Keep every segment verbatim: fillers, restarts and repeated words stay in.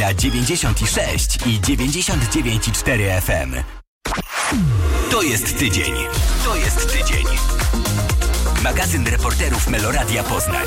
na dziewięćdziesiąt sześć i dziewięćdziesiąt dziewięć i cztery F M. To jest tydzień. To jest tydzień. Magazyn reporterów Meloradia Poznań.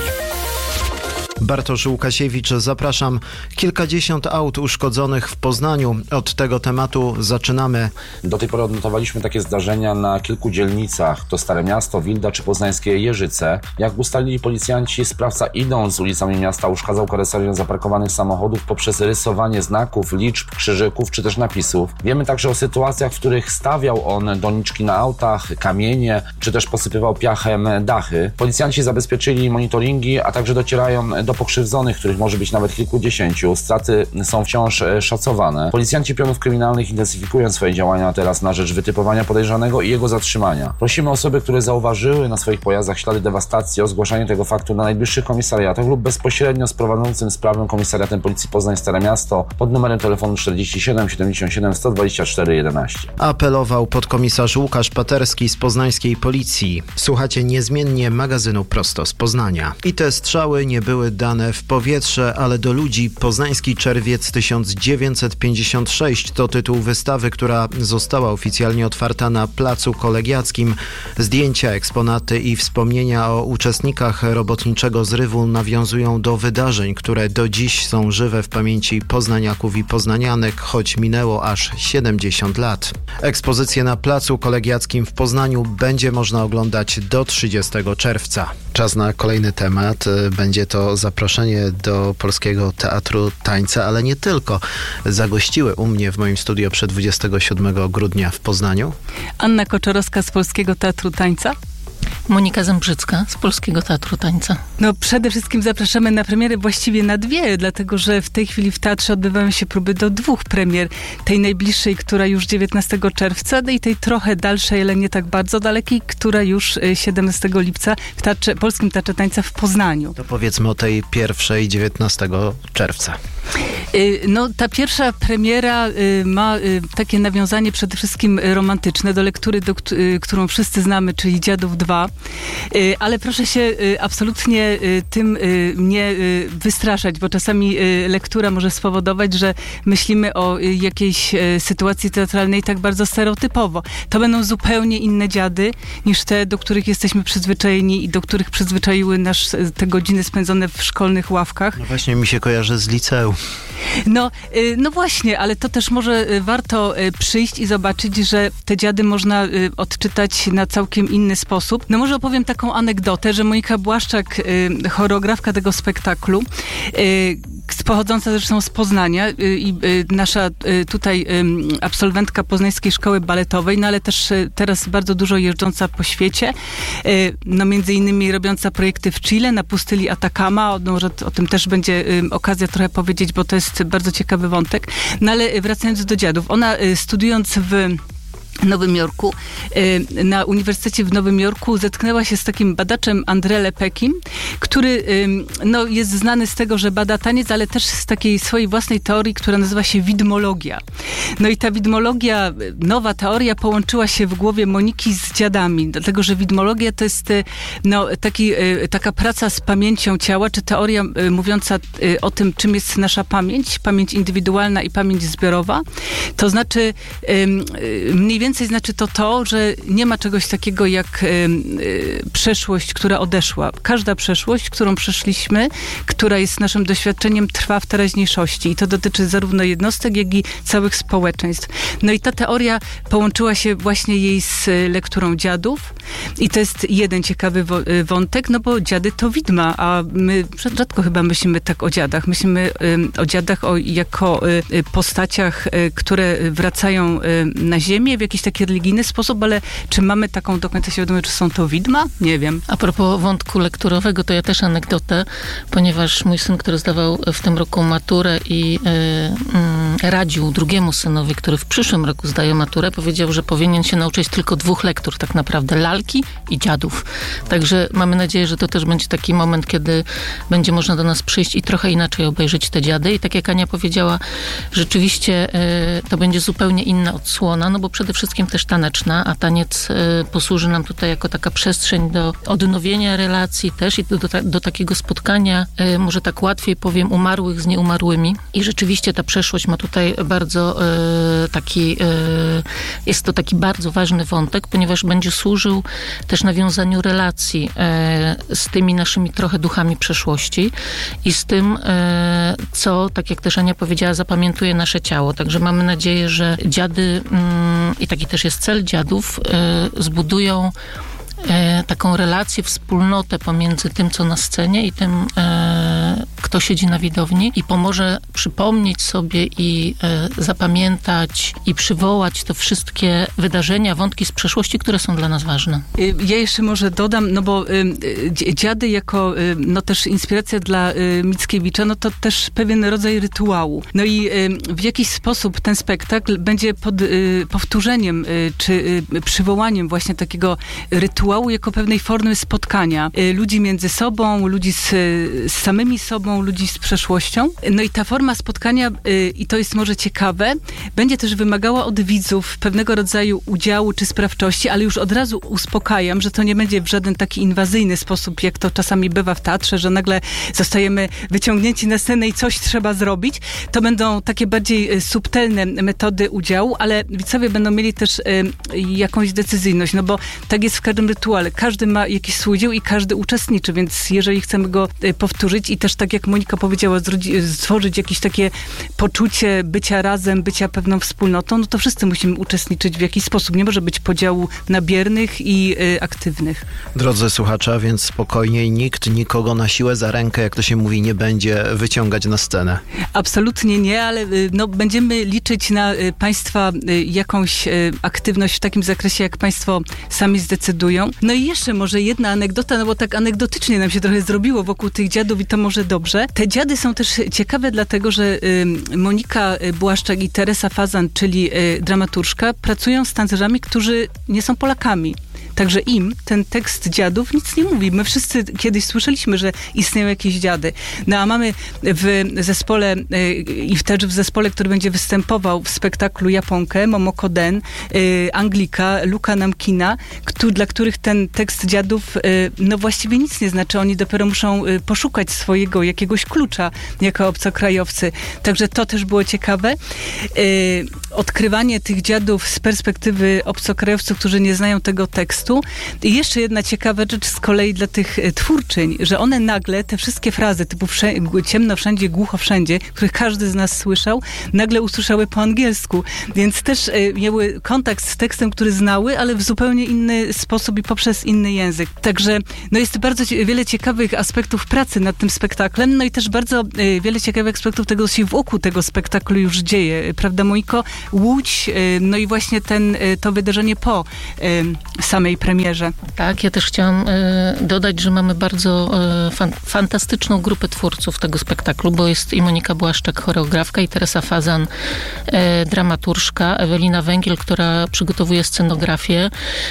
Bartosz Łukasiewicz, zapraszam. Kilkadziesiąt aut uszkodzonych w Poznaniu. Od tego tematu zaczynamy. Do tej pory odnotowaliśmy takie zdarzenia na kilku dzielnicach. To Stare Miasto, Wilda czy poznańskie Jeżyce. Jak ustalili policjanci, sprawca idąc ulicami miasta uszkadzał karoserię zaparkowanych samochodów poprzez rysowanie znaków, liczb, krzyżyków czy też napisów. Wiemy także o sytuacjach, w których stawiał on doniczki na autach, kamienie czy też posypywał piachem dachy. Policjanci zabezpieczyli monitoringi, a także docierają do pokrzywdzonych, których może być nawet kilkudziesięciu. Straty są wciąż szacowane. Policjanci pionów kryminalnych intensyfikują swoje działania teraz na rzecz wytypowania podejrzanego i jego zatrzymania. Prosimy osoby, które zauważyły na swoich pojazdach ślady dewastacji, o zgłaszanie tego faktu na najbliższych komisariatach lub bezpośrednio z prowadzącym sprawę komisariatem Policji Poznań Stare Miasto pod numerem telefonu czterdzieści siedem siedemdziesiąt siedem sto dwadzieścia cztery jedenaście. Apelował podkomisarz Łukasz Paterski z poznańskiej policji. Słuchacie niezmiennie magazynu prosto z Poznania. I te strzały nie były dane w powietrze, ale do ludzi. Poznański czerwiec tysiąc dziewięćset pięćdziesiąt sześć to tytuł wystawy, która została oficjalnie otwarta na Placu Kolegiackim. Zdjęcia, eksponaty i wspomnienia o uczestnikach robotniczego zrywu nawiązują do wydarzeń, które do dziś są żywe w pamięci poznaniaków i poznanianek, choć minęło aż siedemdziesiąt lat. Ekspozycję na Placu Kolegiackim w Poznaniu będzie można oglądać do trzydziestego czerwca. Czas na kolejny temat. Będzie to zaproszenie do Polskiego Teatru Tańca, ale nie tylko. Zagościły u mnie w moim studio przed dwudziestego siódmego grudnia w Poznaniu Anna Koczorowska z Polskiego Teatru Tańca. Monika Zembrzycka z Polskiego Teatru Tańca. No przede wszystkim zapraszamy na premiery, właściwie na dwie, dlatego że w tej chwili w teatrze odbywają się próby do dwóch premier. Tej najbliższej, która już dziewiętnastego czerwca i tej trochę dalszej, ale nie tak bardzo dalekiej, która już siedemnastego lipca w teatrze, Polskim Teatrze Tańca w Poznaniu. To powiedzmy o tej pierwszej, dziewiętnastego czerwca. No ta pierwsza premiera ma takie nawiązanie przede wszystkim romantyczne do lektury, do, którą wszyscy znamy, czyli Dziadów dwa. Ale proszę się absolutnie tym nie wystraszać, bo czasami lektura może spowodować, że myślimy o jakiejś sytuacji teatralnej tak bardzo stereotypowo. To będą zupełnie inne dziady niż te, do których jesteśmy przyzwyczajeni i do których przyzwyczaiły nas te godziny spędzone w szkolnych ławkach. No właśnie mi się kojarzy z liceum. No, no właśnie, ale to też może warto przyjść i zobaczyć, że te dziady można odczytać na całkiem inny sposób. No może opowiem taką anegdotę, że Monika Błaszczak, choreografka tego spektaklu, pochodząca zresztą z Poznania i nasza tutaj absolwentka Poznańskiej Szkoły Baletowej, no ale też teraz bardzo dużo jeżdżąca po świecie, no między innymi robiąca projekty w Chile, na pustyni Atacama, no, że o tym też będzie okazja trochę powiedzieć, bo to jest bardzo ciekawy wątek. No ale wracając do dziadów, ona studiując w Nowym Jorku, na Uniwersytecie w Nowym Jorku zetknęła się z takim badaczem André Lepekim, który no, jest znany z tego, że bada taniec, ale też z takiej swojej własnej teorii, która nazywa się widmologia. No i ta widmologia, nowa teoria połączyła się w głowie Moniki z dziadami, dlatego że widmologia to jest no, taki, taka praca z pamięcią ciała, czy teoria mówiąca o tym, czym jest nasza pamięć, pamięć indywidualna i pamięć zbiorowa. To znaczy mniej więcej Więcej znaczy to to, że nie ma czegoś takiego jak y, y, przeszłość, która odeszła. Każda przeszłość, którą przeszliśmy, która jest naszym doświadczeniem, trwa w teraźniejszości. I to dotyczy zarówno jednostek, jak i całych społeczeństw. No i ta teoria połączyła się właśnie jej z lekturą dziadów. I to jest jeden ciekawy wo- wątek, no bo dziady to widma, a my rzadko chyba myślimy tak o dziadach. Myślimy y, o dziadach o, jako y, postaciach, y, które wracają y, na ziemię w jakiś taki religijny sposób, ale czy mamy taką do końca świadomość, czy są to widma? Nie wiem. A propos wątku lekturowego, to ja też anegdotę, ponieważ mój syn, który zdawał w tym roku maturę i y, y, radził drugiemu synowi, który w przyszłym roku zdaje maturę, powiedział, że powinien się nauczyć tylko dwóch lektur, tak naprawdę lalki i dziadów. Także mamy nadzieję, że to też będzie taki moment, kiedy będzie można do nas przyjść i trochę inaczej obejrzeć te dziady. I tak jak Ania powiedziała, rzeczywiście y, to będzie zupełnie inna odsłona, no bo przede wszystkim wszystkim też taneczna, a taniec posłuży nam tutaj jako taka przestrzeń do odnowienia relacji też i do, do, do takiego spotkania, może tak łatwiej powiem, umarłych z nieumarłymi. I rzeczywiście ta przeszłość ma tutaj bardzo taki, jest to taki bardzo ważny wątek, ponieważ będzie służył też nawiązaniu relacji z tymi naszymi trochę duchami przeszłości i z tym, co, tak jak też Ania powiedziała, zapamiętuje nasze ciało. Także mamy nadzieję, że dziady, i taki też jest cel dziadów, zbudują taką relację, wspólnotę pomiędzy tym, co na scenie i tym, e, kto siedzi na widowni i pomoże przypomnieć sobie i e, zapamiętać i przywołać te wszystkie wydarzenia, wątki z przeszłości, które są dla nas ważne. Ja jeszcze może dodam, no bo y, dziady jako y, no też inspiracja dla y, Mickiewicza, no to też pewien rodzaj rytuału. No i y, w jakiś sposób ten spektakl będzie pod y, powtórzeniem y, czy y, przywołaniem właśnie takiego rytuału jako pewnej formy spotkania y, ludzi między sobą, ludzi z, z samymi sobą, ludzi z przeszłością. No i ta forma spotkania, y, i to jest może ciekawe, będzie też wymagała od widzów pewnego rodzaju udziału czy sprawczości, ale już od razu uspokajam, że to nie będzie w żaden taki inwazyjny sposób, jak to czasami bywa w teatrze, że nagle zostajemy wyciągnięci na scenę i coś trzeba zrobić. To będą takie bardziej subtelne metody udziału, ale widzowie będą mieli też y, jakąś decyzyjność, no bo tak jest w każdym rytuale. Każdy ma jakiś swój udział i każdy uczestniczy, więc jeżeli chcemy go y, powtórzyć i też tak jak Monika powiedziała, zrodzi, stworzyć jakieś takie poczucie bycia razem, bycia pewną wspólnotą, no to wszyscy musimy uczestniczyć w jakiś sposób. Nie może być podziału na biernych i y, aktywnych. Drodzy słuchacze, więc spokojniej, nikt nikogo na siłę za rękę, jak to się mówi, nie będzie wyciągać na scenę. Absolutnie nie, ale y, no, będziemy liczyć na y, Państwa y, jakąś y, aktywność w takim zakresie, jak Państwo sami zdecydują. No i jeszcze może jedna anegdota, no bo tak anegdotycznie nam się trochę zrobiło wokół tych dziadów i to może dobrze. Te dziady są też ciekawe dlatego, że y, Monika Błaszczak i Teresa Fazan, czyli y, dramaturżka, pracują z tancerzami, którzy nie są Polakami. Także im ten tekst dziadów nic nie mówi. My wszyscy kiedyś słyszeliśmy, że istnieją jakieś dziady. No a mamy w zespole i też w zespole, który będzie występował w spektaklu Japonkę, Momoko Den, Anglika, Luka Namkina, kto, dla których ten tekst dziadów no właściwie nic nie znaczy. Oni dopiero muszą poszukać swojego jakiegoś klucza jako obcokrajowcy. Także to też było ciekawe. Odkrywanie tych dziadów z perspektywy obcokrajowców, którzy nie znają tego tekstu. I jeszcze jedna ciekawa rzecz z kolei dla tych twórczyń, że one nagle, te wszystkie frazy typu wszędzie, ciemno wszędzie, głucho wszędzie, których każdy z nas słyszał, nagle usłyszały po angielsku. Więc też y, miały kontakt z tekstem, który znały, ale w zupełnie inny sposób i poprzez inny język. Także no jest bardzo wiele ciekawych aspektów pracy nad tym spektaklem, no i też bardzo y, wiele ciekawych aspektów tego, co się wokół tego spektaklu już dzieje. Prawda, Moniko? Łódź, y, no i właśnie ten, y, to wydarzenie po y, samej premierze. Tak, ja też chciałam y, dodać, że mamy bardzo y, fan, fantastyczną grupę twórców tego spektaklu, bo jest i Monika Błaszczak, choreografka, i Teresa Fazan, y, dramaturżka, Ewelina Węgiel, która przygotowuje scenografię,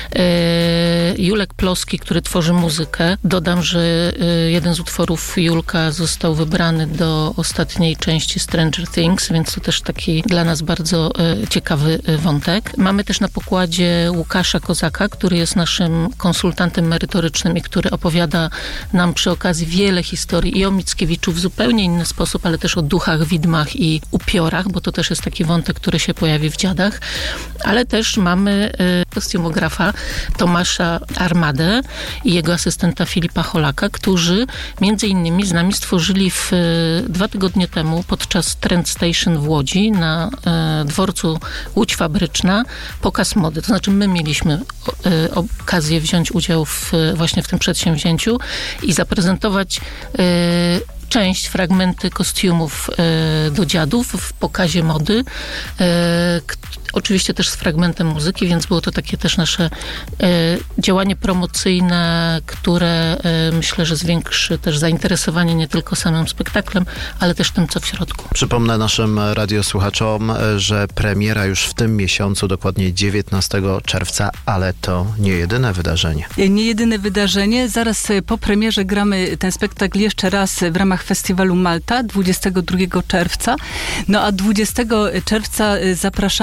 y, Julek Ploski, który tworzy muzykę. Dodam, że y, jeden z utworów Julka został wybrany do ostatniej części Stranger Things, więc to też taki dla nas bardzo y, ciekawy y, wątek. Mamy też na pokładzie Łukasza Kozaka, który jest naszym konsultantem merytorycznym i który opowiada nam przy okazji wiele historii i o Mickiewiczu w zupełnie inny sposób, ale też o duchach, widmach i upiorach, bo to też jest taki wątek, który się pojawi w dziadach. Ale też mamy y, kostiumografa Tomasza Armadę i jego asystenta Filipa Holaka, którzy między innymi z nami stworzyli w, y, dwa tygodnie temu podczas Trend Station w Łodzi na y, dworcu Łódź Fabryczna pokaz mody. To znaczy my mieliśmy y, okazję wziąć udział w, właśnie w tym przedsięwzięciu i zaprezentować y, część, fragmenty kostiumów y, do dziadów w pokazie mody. Y, k- oczywiście też z fragmentem muzyki, więc było to takie też nasze y, działanie promocyjne, które y, myślę, że zwiększy też zainteresowanie nie tylko samym spektaklem, ale też tym, co w środku. Przypomnę naszym radiosłuchaczom, że premiera już w tym miesiącu, dokładnie dziewiętnastego czerwca, ale to nie jedyne wydarzenie. Nie jedyne wydarzenie. Zaraz po premierze gramy ten spektakl jeszcze raz w ramach festiwalu Malta dwudziestego drugiego czerwca. No a dwudziestego czerwca zapraszamy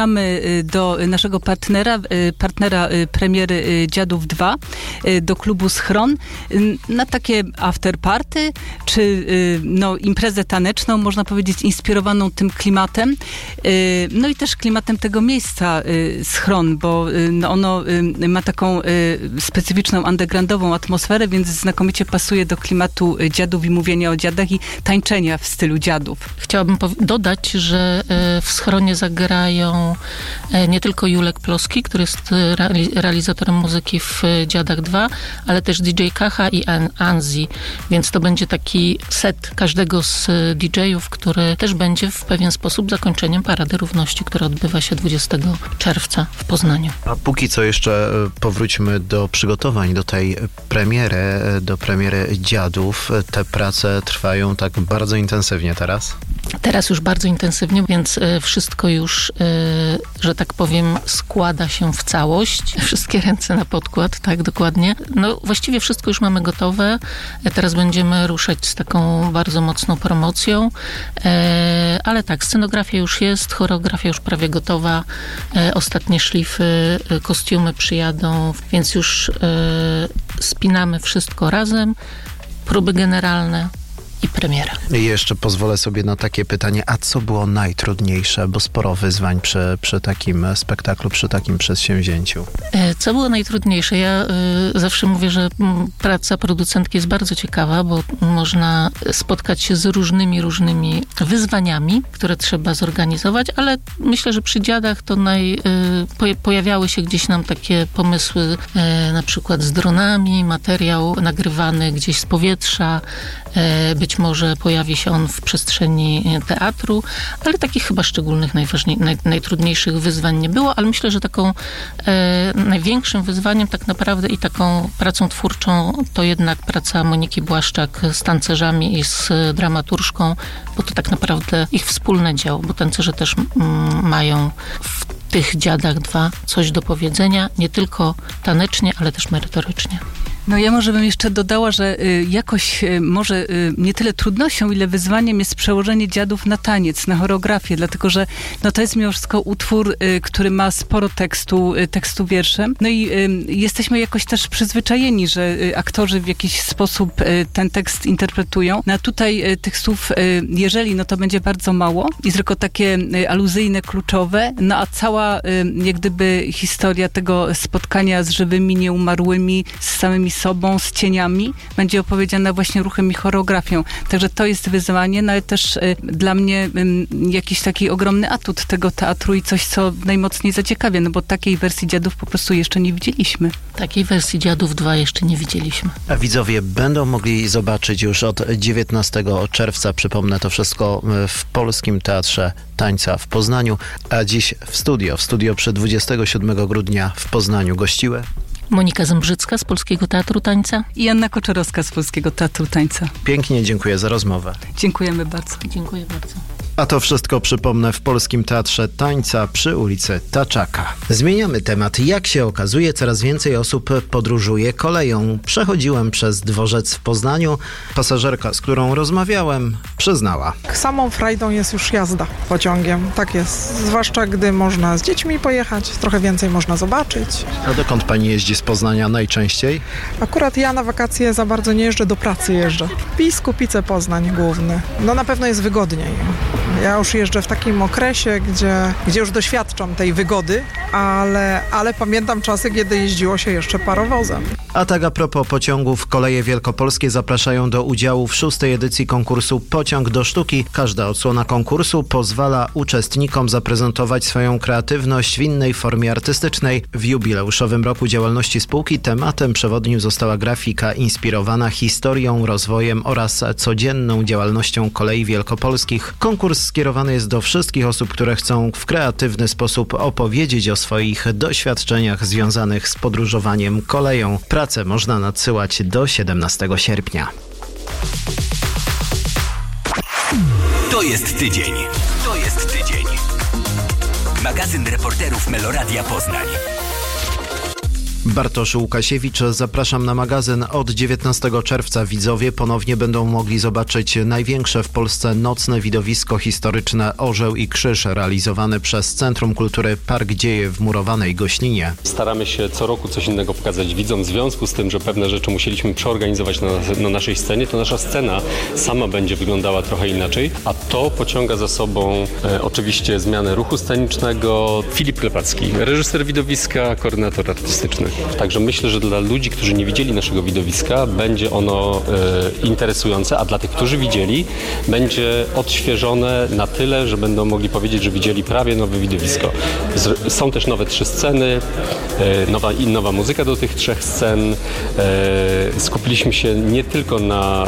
do naszego partnera, partnera premiery Dziadów dwa, do klubu Schron, na takie afterparty, czy no, imprezę taneczną, można powiedzieć, inspirowaną tym klimatem. No i też klimatem tego miejsca Schron, bo no, ono ma taką specyficzną undergroundową atmosferę, więc znakomicie pasuje do klimatu dziadów i mówienia o dziadach i tańczenia w stylu dziadów. Chciałabym dodać, że w Schronie zagrają nie tylko Julek Ploski, który jest realizatorem muzyki w Dziadach dwa, ale też D J Kacha i Anzi, więc to będzie taki set każdego z D J-ów, który też będzie w pewien sposób zakończeniem Parady Równości, która odbywa się dwudziestego czerwca w Poznaniu. A póki co jeszcze powróćmy do przygotowań, do tej premiery, do premiery Dziadów. Te prace trwają tak bardzo intensywnie teraz? Teraz już bardzo intensywnie, więc wszystko już, że tak powiem, składa się w całość. Wszystkie ręce na podkład, tak, dokładnie. No właściwie wszystko już mamy gotowe. Teraz będziemy ruszać z taką bardzo mocną promocją, ale tak, scenografia już jest, choreografia już prawie gotowa, ostatnie szlify, kostiumy przyjadą, więc już spinamy wszystko razem, próby generalne i premiera. I jeszcze pozwolę sobie na takie pytanie, a co było najtrudniejsze, bo sporo wyzwań przy, przy takim spektaklu, przy takim przedsięwzięciu? Co było najtrudniejsze? Ja y, zawsze mówię, że praca producentki jest bardzo ciekawa, bo można spotkać się z różnymi, różnymi wyzwaniami, które trzeba zorganizować, ale myślę, że przy Dziadach to naj, y, po, pojawiały się gdzieś nam takie pomysły, y, na przykład z dronami, materiał nagrywany gdzieś z powietrza, y, być może pojawi się on w przestrzeni teatru, ale takich chyba szczególnych, najważniej, naj, najtrudniejszych wyzwań nie było, ale myślę, że taką e, największym wyzwaniem tak naprawdę i taką pracą twórczą to jednak praca Moniki Błaszczak z tancerzami i z dramaturżką, bo to tak naprawdę ich wspólne dzieło, bo tancerze też mm, mają w tych Dziadach dwa coś do powiedzenia, nie tylko tanecznie, ale też merytorycznie. No ja może bym jeszcze dodała, że y, jakoś y, może y, nie tyle trudnością, ile wyzwaniem jest przełożenie Dziadów na taniec, na choreografię, dlatego że no to jest mimo wszystko utwór, y, który ma sporo tekstu, y, tekstu wierszem. No i y, jesteśmy jakoś też przyzwyczajeni, że y, aktorzy w jakiś sposób y, ten tekst interpretują. No a tutaj y, tych słów, y, jeżeli, no to będzie bardzo mało i tylko takie y, aluzyjne, kluczowe, no a cała y, jak gdyby historia tego spotkania z żywymi, nieumarłymi, z samymi sobą, z cieniami, będzie opowiedziana właśnie ruchem i choreografią. Także to jest wyzwanie, no ale też y, dla mnie y, jakiś taki ogromny atut tego teatru i coś, co najmocniej zaciekawia, no bo takiej wersji Dziadów po prostu jeszcze nie widzieliśmy. Takiej wersji Dziadów dwa jeszcze nie widzieliśmy. A widzowie będą mogli zobaczyć już od dziewiętnastego czerwca, przypomnę to wszystko, w Polskim Teatrze Tańca w Poznaniu, a dziś w studio, w studio przy dwudziestego siódmego grudnia w Poznaniu gościły Monika Zembrzycka z Polskiego Teatru Tańca i Anna Koczerowska z Polskiego Teatru Tańca. Pięknie dziękuję za rozmowę. Dziękujemy bardzo. Dziękuję bardzo. A to wszystko, przypomnę, w Polskim Teatrze Tańca przy ulicy Taczaka. Zmieniamy temat. Jak się okazuje, coraz więcej osób podróżuje koleją. Przechodziłem przez dworzec w Poznaniu. Pasażerka, z którą rozmawiałem, przyznała. Samą frajdą jest już jazda pociągiem. Tak jest. Zwłaszcza gdy można z dziećmi pojechać, trochę więcej można zobaczyć. A dokąd pani jeździ z Poznania najczęściej? Akurat ja na wakacje za bardzo nie jeżdżę, do pracy jeżdżę. Biskupice Poznań główny. No na pewno jest wygodniej. Ja już jeżdżę w takim okresie, gdzie, gdzie już doświadczam tej wygody, ale, ale pamiętam czasy, kiedy jeździło się jeszcze parowozem. A tak a propos pociągów, Koleje Wielkopolskie zapraszają do udziału w szóstej edycji konkursu Pociąg do sztuki. Każda odsłona konkursu pozwala uczestnikom zaprezentować swoją kreatywność w innej formie artystycznej. W jubileuszowym roku działalności spółki tematem przewodnim została grafika inspirowana historią, rozwojem oraz codzienną działalnością Kolei Wielkopolskich. Konkurs skierowany jest do wszystkich osób, które chcą w kreatywny sposób opowiedzieć o swoich doświadczeniach związanych z podróżowaniem koleją. Pracę można nadsyłać do siedemnastego sierpnia. To jest tydzień. To jest tydzień. Magazyn reporterów Meloradia Poznań. Bartosz Łukasiewicz, zapraszam na magazyn. Od dziewiętnastego czerwca widzowie ponownie będą mogli zobaczyć największe w Polsce nocne widowisko historyczne Orzeł i Krzyż, realizowane przez Centrum Kultury Park Dzieje w Murowanej Goślinie. Staramy się co roku coś innego pokazać widzom. W związku z tym, że pewne rzeczy musieliśmy przeorganizować na, na naszej scenie, to nasza scena sama będzie wyglądała trochę inaczej, a to pociąga za sobą e, oczywiście zmianę ruchu scenicznego. Filip Klepacki, reżyser widowiska, koordynator artystyczny. Także myślę, że dla ludzi, którzy nie widzieli naszego widowiska, będzie ono e, interesujące, a dla tych, którzy widzieli, będzie odświeżone na tyle, że będą mogli powiedzieć, że widzieli prawie nowe widowisko. Z, są też nowe trzy sceny, e, nowa, i nowa muzyka do tych trzech scen. E, skupiliśmy się nie tylko na,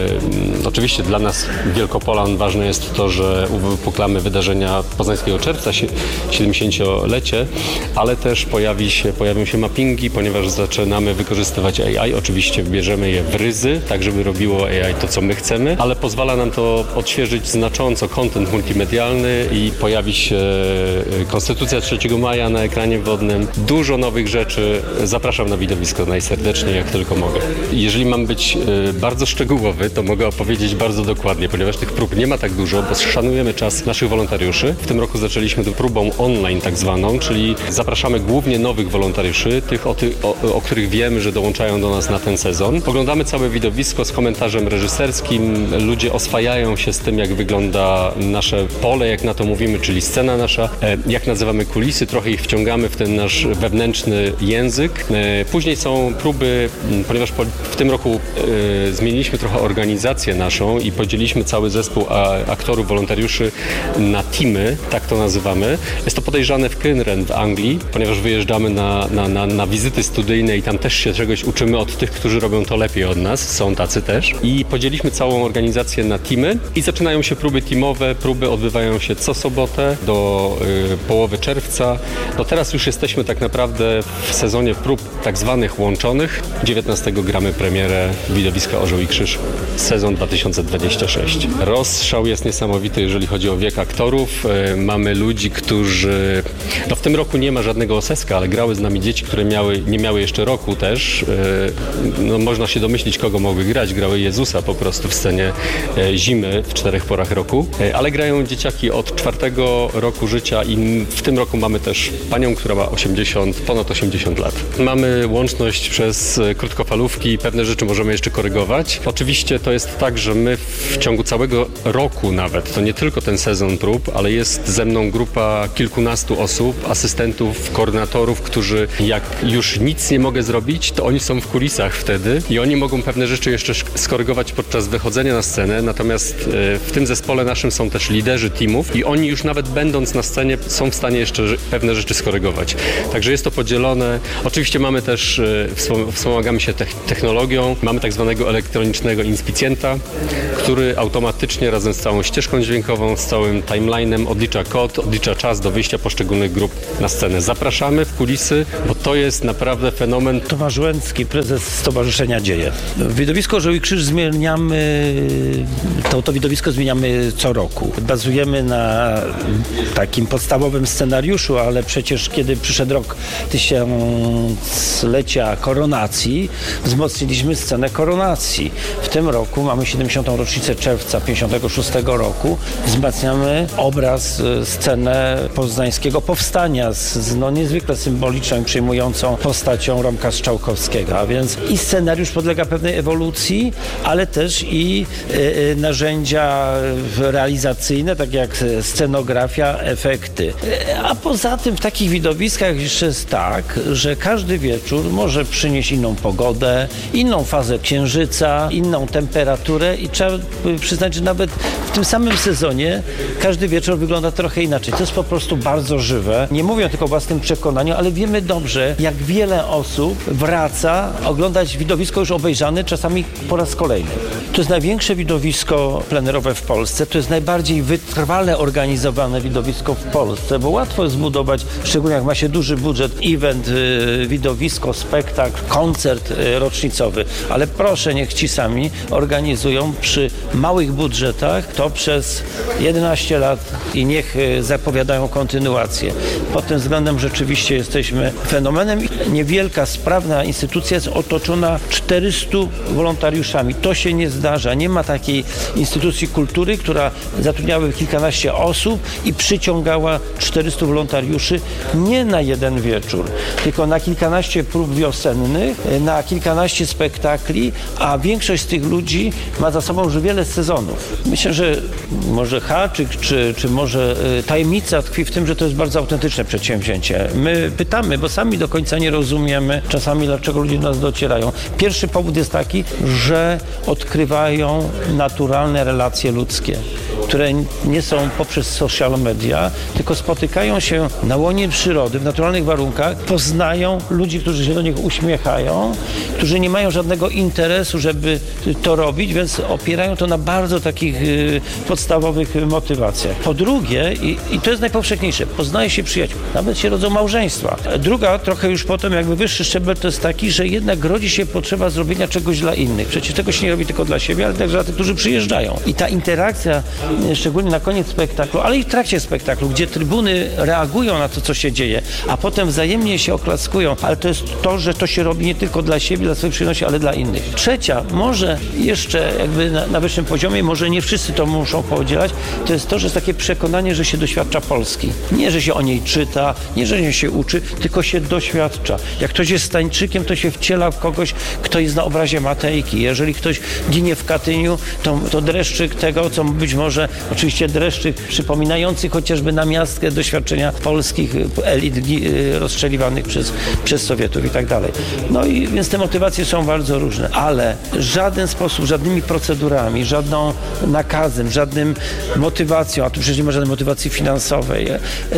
e, oczywiście dla nas Wielkopolan ważne jest to, że uwypuklamy wydarzenia Poznańskiego Czerwca, siedemdziesięciolecie, ale też pojawi się, pojawią się mappingi, ponieważ zaczynamy wykorzystywać A I. Oczywiście bierzemy je w ryzy, tak żeby robiło A I to, co my chcemy, ale pozwala nam to odświeżyć znacząco content multimedialny i pojawi się Konstytucja trzeciego maja na ekranie wodnym. Dużo nowych rzeczy. Zapraszam na widowisko najserdeczniej, jak tylko mogę. Jeżeli mam być bardzo szczegółowy, to mogę opowiedzieć bardzo dokładnie, ponieważ tych prób nie ma tak dużo, bo szanujemy czas naszych wolontariuszy. W tym roku zaczęliśmy próbą online tak zwaną, czyli zapraszamy głównie nowych wolontariuszy, tych, o, ty, o, o których wiemy, że dołączają do nas na ten sezon. Oglądamy całe widowisko z komentarzem reżyserskim. Ludzie oswajają się z tym, jak wygląda nasze pole, jak na to mówimy, czyli scena nasza, jak nazywamy kulisy, trochę ich wciągamy w ten nasz wewnętrzny język. Później są próby, ponieważ w tym roku e, zmieniliśmy trochę organizację naszą i podzieliliśmy cały zespół aktorów, wolontariuszy na teamy, tak to nazywamy. Jest to podejrzane w Kynren w Anglii, ponieważ wyjeżdżamy na, na, na, na wizyty studyjne i tam też się czegoś uczymy od tych, którzy robią to lepiej od nas. Są tacy też. I podzieliliśmy całą organizację na teamy i zaczynają się próby teamowe. Próby odbywają się co sobotę do y, połowy czerwca. No teraz już jesteśmy tak naprawdę w sezonie prób tak zwanych łączonych. dziewiętnastego gramy premierę widowiska Orzeł i Krzyż, sezon dwa tysiące dwudziesty szósty. Rozstrzał jest niesamowity, jeżeli chodzi o wiek aktorów. Y, mamy ludzi, którzy... No w tym roku nie ma żadnego oseska, ale grały z nami dzieci, które miały, nie miały jeszcze roku też. No, można się domyślić, kogo mogły grać. Grały Jezusa po prostu w scenie zimy w czterech porach roku. Ale grają dzieciaki od czwartego roku życia i w tym roku mamy też panią, która ma osiemdziesiąt, ponad osiemdziesiąt lat. Mamy łączność przez krótkofalówki. Pewne rzeczy możemy jeszcze korygować. Oczywiście to jest tak, że my w ciągu całego roku nawet, to nie tylko ten sezon prób, ale jest ze mną grupa kilkunastu osób, asystentów, koordynatorów, którzy jak już nic nie mogę zrobić, to oni są w kulisach wtedy i oni mogą pewne rzeczy jeszcze skorygować podczas wychodzenia na scenę, natomiast w tym zespole naszym są też liderzy teamów i oni już nawet będąc na scenie są w stanie jeszcze pewne rzeczy skorygować. Także jest to podzielone. Oczywiście mamy też, wspomagamy się technologią, mamy tak zwanego elektronicznego inspicjenta, który automatycznie razem z całą ścieżką dźwiękową, z całym timeline'em odlicza kod, odlicza czas do wyjścia poszczególnych grup na scenę. Zapraszamy w kulisy, bo to jest naprawdę fenomen. Tomasz Łęcki, prezes Stowarzyszenia Dzieje. Widowisko Orzeł i Krzyż zmieniamy, to, to widowisko zmieniamy co roku. Bazujemy na takim podstawowym scenariuszu, ale przecież kiedy przyszedł rok tysiąclecia koronacji, wzmocniliśmy scenę koronacji. W tym roku mamy siedemdziesiątą rocznicę czerwca pięćdziesiątego szóstego roku. Wzmacniamy obraz, scenę poznańskiego powstania z, z no, niezwykle symboliczną i przejmującą postacią Romka Strzałkowskiego. A więc i scenariusz podlega pewnej ewolucji, ale też i y, narzędzia realizacyjne, tak jak scenografia, efekty. A poza tym w takich widowiskach jeszcze jest tak, że każdy wieczór może przynieść inną pogodę, inną fazę księżyca, inną temperaturę i trzeba przyznać, że nawet w tym samym sezonie każdy wieczór wygląda trochę inaczej. To jest po prostu bardzo żywe. Nie mówię tylko o własnym przekonaniu, ale wiemy dobrze, jak wiele osób wraca oglądać widowisko już obejrzane, czasami po raz kolejny. To jest największe widowisko plenerowe w Polsce, to jest najbardziej wytrwale organizowane widowisko w Polsce, bo łatwo jest zbudować, szczególnie jak ma się duży budżet, event, widowisko, spektakl, koncert rocznicowy, ale proszę, niech ci sami organizują przy małych budżetach, to przez jedenaście lat i niech zapowiadają kontynuację. Pod tym względem rzeczywiście jesteśmy fenomenem. Niewielka, sprawna instytucja jest otoczona czterystu wolontariuszami. To się nie zdarza. Nie ma takiej instytucji kultury, która zatrudniałaby kilkanaście osób i przyciągała czterystu wolontariuszy nie na jeden wieczór, tylko na kilkanaście prób wiosennych, na kilkanaście spektakli, a większość z tych ludzi ma za sobą już wiele sezonów. Myślę, że może haczyk, czy, czy może tajemnica tkwi w tym, że to jest bardzo autentyczne przedsięwzięcie. My pytamy, bo sami do końca nie rozumiemy czasami, dlaczego ludzie do nas docierają. Pierwszy powód jest taki, że odkrywają naturalne relacje ludzkie, które nie są poprzez social media, tylko spotykają się na łonie przyrody, w naturalnych warunkach, poznają ludzi, którzy się do nich uśmiechają, którzy nie mają żadnego interesu, żeby to robić, więc opierają to na bardzo takich y, podstawowych motywacjach. Po drugie, i, i to jest najpowszechniejsze, poznaje się przyjaciół, nawet się rodzą małżeństwa. Druga, trochę już potem jakby wyższy szczebel, to jest taki, że jednak rodzi się potrzeba zrobienia czegoś dla innych. Przecież tego się nie robi tylko dla siebie, ale także dla tych, którzy przyjeżdżają. I ta interakcja, szczególnie na koniec spektaklu, ale i w trakcie spektaklu, gdzie trybuny reagują na to, co się dzieje, a potem wzajemnie się oklaskują, ale to jest to, że to się robi nie tylko dla siebie, dla swojej przyjemności, ale dla innych. Trzecia, może jeszcze jakby na, na wyższym poziomie, może nie wszyscy to muszą podzielać, to jest to, że jest takie przekonanie, że się doświadcza Polski. Nie, że się o niej czyta, nie, że się uczy, tylko się doświadcza. Jak ktoś jest stańczykiem, to się wciela w kogoś, kto jest na obrazie Matejki. Jeżeli ktoś ginie w Katyniu, to, to dreszczyk tego, co być może, oczywiście dreszczyk przypominający chociażby namiastkę doświadczenia polskich elit rozstrzeliwanych przez, przez Sowietów i tak dalej. No i więc te motywacje są bardzo różne, ale w żaden sposób, żadnymi procedurami, żadną nakazem, żadnym motywacją, a tu przecież nie ma żadnej motywacji finansowej,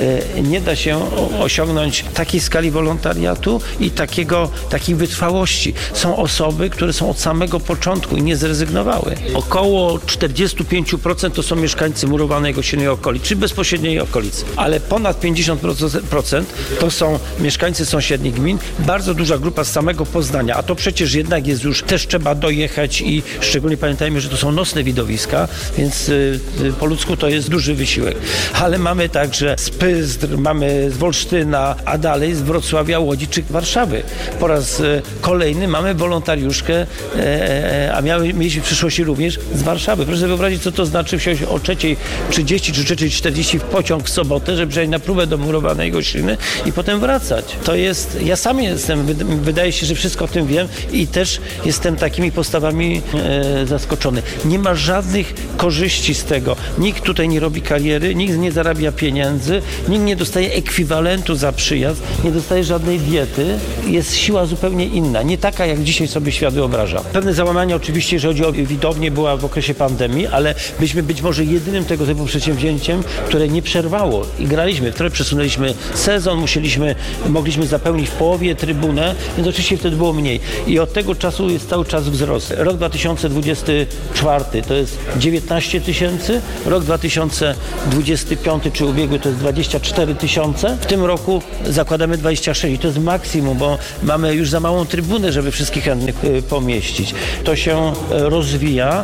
nie da się osiągnąć takiej skali wolontariatu i takiego, takiej wytrwałości. Są osoby, które są od samego początku i nie zrezygnowały. Około czterdzieści pięć procent to są mieszkańcy murowanej Gościńskiej okolicy, czy bezpośredniej okolicy, ale ponad pięćdziesiąt procent to są mieszkańcy sąsiednich gmin, bardzo duża grupa z samego Poznania, a to przecież jednak jest już, też trzeba dojechać i szczególnie pamiętajmy, że to są nocne widowiska, więc y, po ludzku to jest duży wysiłek. Ale mamy także z Pyzdr, mamy z Wolsztyna, a dalej z Wrocławia, Łodzi czy Warszawy. Po raz y, kolejny mamy wolontariuszkę, y, a miały, mieliśmy w przyszłości również z Warszawy. Proszę sobie wyobrazić, co to znaczy wsiąść o trzeciej trzydzieści czy trzeciej czterdzieści w pociąg w sobotę, żeby przejść na próbę do murowanej Gościny i potem wracać. To jest, ja sam jestem, wydaje się, że wszystko o tym wiem i też jestem takimi postawami e, zaskoczony. Nie ma żadnych korzyści z tego. Nikt tutaj nie robi kariery, nikt nie zarabia pieniędzy, nikt nie dostaje ekwiwalentu za przyjazd, nie dostaje żadnej diety. Jest siła zupełnie inna, nie taka, jak dzisiaj sobie świat wyobraża. Pewne załamanie oczywiście, jeżeli chodzi o widownię, była w okresie pandemii, ale byliśmy być może jedynym tego typu przedsięwzięciem, które nie przerwało i graliśmy, które przesunęliśmy sezon, musieliśmy, mogliśmy zapełnić w połowie trybunę, więc oczywiście wtedy było mniej. I od tego czasu jest cały czas wzrost. Rok dwa tysiące dwudziesty czwarty to jest dziewiętnaście tysięcy, rok dwa tysiące dwudziesty piąty czy ubiegły to jest dwadzieścia cztery tysiące. W tym roku zakładamy dwadzieścia sześć i to jest maksimum, bo mamy już za małą trybunę, żeby wszystkich chętnych pomieścić. To się rozwija.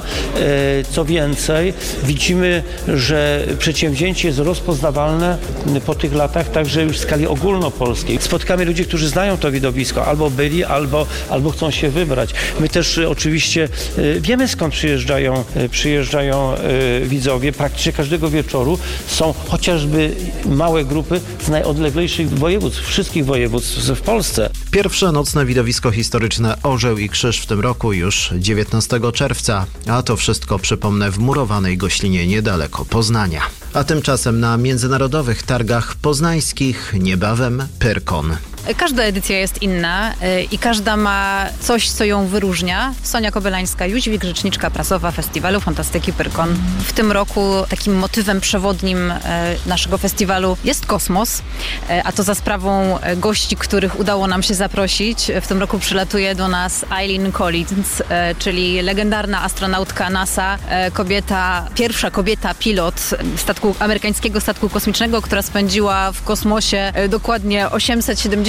Co więcej, widzimy, że przedsięwzięcie jest rozpoznawalne po tych latach także już w skali ogólnopolskiej. Spotkamy ludzi, którzy znają to widowisko, albo byli, albo, albo chcą się wybrać. My też oczywiście wiemy, skąd przyjeżdżają, przyjeżdżają widzowie. Praktycznie każdego wieczoru są chociażby małe grupy z najodleglejszych województw, wszystkich województw w Polsce. Pierwsze nocne widowisko historyczne Orzeł i Krzyż w tym roku już dziewiętnastego czerwca, a to wszystko, przypomnę, w murowanej Goślinie niedaleko Poznania. A tymczasem na międzynarodowych targach poznańskich niebawem Pyrkon. Każda edycja jest inna i każda ma coś, co ją wyróżnia. Sonia Kobylańska-Jóźwik, rzeczniczka prasowa Festiwalu Fantastyki Pyrkon. W tym roku takim motywem przewodnim naszego festiwalu jest kosmos, a to za sprawą gości, których udało nam się zaprosić. W tym roku przylatuje do nas Eileen Collins, czyli legendarna astronautka NASA, kobieta, pierwsza kobieta pilot statku, amerykańskiego statku kosmicznego, która spędziła w kosmosie dokładnie osiemset siedemdziesiąt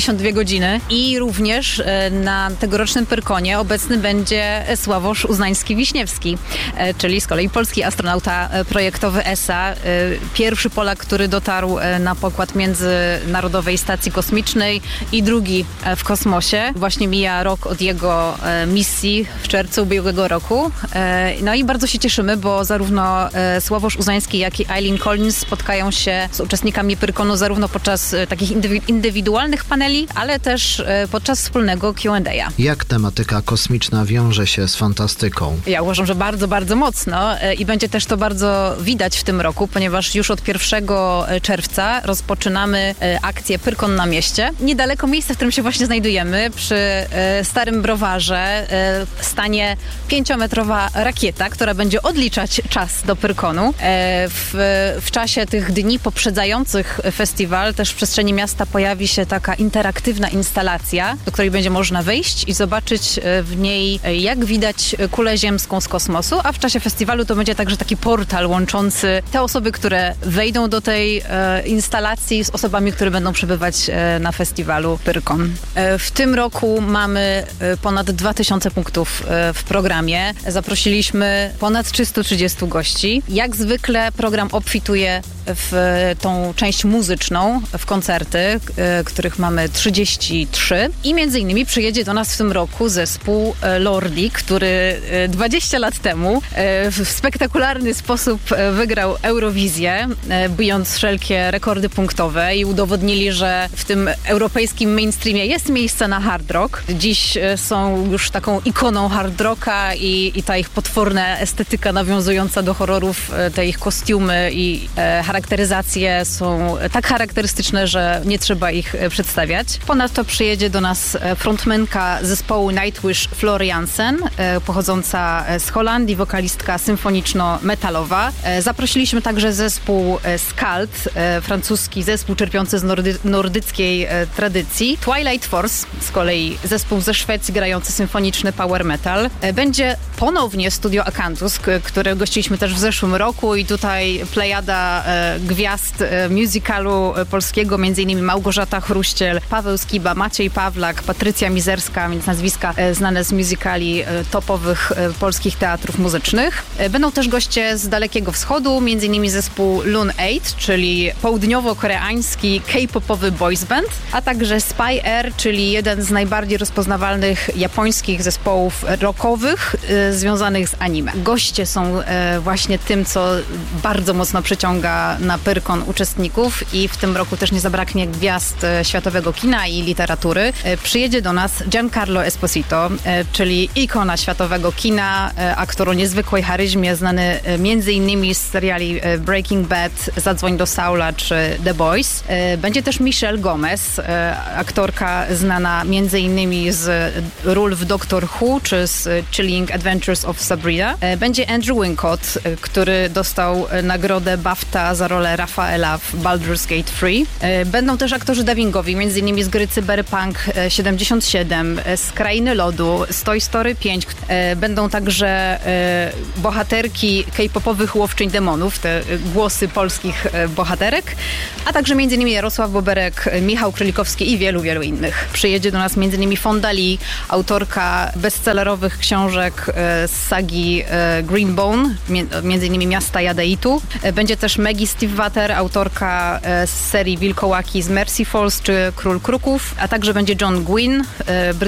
pięćdziesiąt dwie godziny i również na tegorocznym Pyrkonie obecny będzie Sławosz Uznański-Wiśniewski, czyli z kolei polski astronauta projektowy E S A, pierwszy Polak, który dotarł na pokład Międzynarodowej Stacji Kosmicznej i drugi w kosmosie. Właśnie mija rok od jego misji w czerwcu ubiegłego roku. No i bardzo się cieszymy, bo zarówno Sławosz Uznański, jak i Eileen Collins spotkają się z uczestnikami Pyrkonu zarówno podczas takich indywidualnych paneli, ale też podczas wspólnego Q and A. Jak tematyka kosmiczna wiąże się z fantastyką? Ja uważam, że bardzo, bardzo mocno i będzie też to bardzo widać w tym roku, ponieważ już od pierwszego czerwca rozpoczynamy akcję Pyrkon na mieście. Niedaleko miejsca, w którym się właśnie znajdujemy, przy Starym Browarze, stanie pięciometrowa rakieta, która będzie odliczać czas do Pyrkonu. W, w czasie tych dni poprzedzających festiwal też w przestrzeni miasta pojawi się taka interaktywna instalacja, do której będzie można wejść i zobaczyć w niej, jak widać kulę ziemską z kosmosu, a w czasie festiwalu to będzie także taki portal łączący te osoby, które wejdą do tej e, instalacji z osobami, które będą przebywać e, na festiwalu Pyrkon. E, w tym roku mamy e, ponad dwa tysiące punktów e, w programie. Zaprosiliśmy ponad trzysta trzydzieści gości. Jak zwykle program obfituje w tą część muzyczną, w koncerty, e, których mamy trzydzieści trzy i między innymi przyjedzie do nas w tym roku zespół e, Lordi, który e, dwadzieścia lat temu e, w spektakularny sposób e, wygrał Eurowizję, e, bijąc wszelkie rekordy punktowe i udowodnili, że w tym europejskim mainstreamie jest miejsce na hard rock. Dziś e, są już taką ikoną hard rocka i, i ta ich potworna estetyka nawiązująca do horrorów, e, te ich kostiumy i e, charakteryzacje są tak charakterystyczne, że nie trzeba ich e, przedstawiać. Ponadto przyjedzie do nas frontmenka zespołu Nightwish Floor Jansen, e, pochodząca z Holandii, wokalistka symfoniczno-metalowa. E, zaprosiliśmy także zespół e, Skald, e, francuski zespół czerpiący z nordy, nordyckiej e, tradycji. Twilight Force, z kolei zespół ze Szwecji grający symfoniczny power metal. E, będzie ponownie Studio Akantus, k- które gościliśmy też w zeszłym roku i tutaj plejada e, gwiazd e, musicalu e, polskiego, między innymi Małgorzata Chruściel, Paweł Skiba, Maciej Pawlak, Patrycja Mizerska, więc nazwiska e, znane z musicali e, topowych e, polskich teatrów muzycznych. E, będą też goście z Dalekiego Wschodu, między innymi zespół Loon osiem, czyli południowo-koreański K-popowy boys band, a także Spy Air, czyli jeden z najbardziej rozpoznawalnych japońskich zespołów rockowych e, związanych z anime. Goście są e, właśnie tym, co bardzo mocno przyciąga na Pyrkon uczestników i w tym roku też nie zabraknie gwiazd e, światowego kina i literatury. E, przyjedzie do nas Giancarlo Esposito, e, czyli ikona światowego kina, e, aktor o niezwykłej charyzmie, znany e, między innymi z seriali e, Breaking Bad, Zadzwoń do Saula czy The Boys. E, będzie też Michelle Gomez, e, aktorka znana między innymi z ról w Doctor Who czy z Chilling Adventures of Sabrina. E, będzie Andrew Wincott, e, który dostał e, nagrodę BAFTA za rolę Rafaela w Baldur's Gate trzy. E, będą też aktorzy dubbingowi, między innymi z gry Cyberpunk e, siedemdziesiąt siedem, e, z Krainy Lodu, z Toy Story pięć. E, będą także e, bohaterki K-popowych łowczyń demonów, te e, głosy polskich e, bohaterek, a także między innymi Jarosław Boberek, e, Michał Krylikowski i wielu, wielu innych. Przyjedzie do nas między innymi Fonda Lee, autorka bestsellerowych książek e, z sagi e, Greenbone, między innymi Miasta Jadeitu. E, będzie też Maggie Stiefvater, autorka e, z serii Wilkołaki z Mercy Falls czy Król Kruków, a także będzie John Gwynn, e,